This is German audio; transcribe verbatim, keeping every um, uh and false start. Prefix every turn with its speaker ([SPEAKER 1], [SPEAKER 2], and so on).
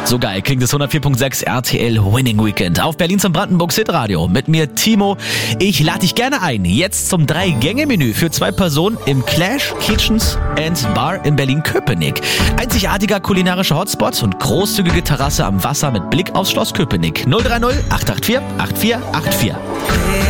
[SPEAKER 1] So geil klingt es hundertvier Komma sechs R T L Winning Weekend auf Berlins und Brandenburgs Hitradio. Mit mir Timo. Ich lade dich gerne ein, jetzt zum Drei-Gänge-Menü für zwei Personen im Clash Kitchens and Bar in Berlin-Köpenick. Einzigartiger kulinarischer Hotspot und großzügige Terrasse am Wasser mit Blick aufs Schloss Köpenick. null drei null acht acht vier acht vier acht vier.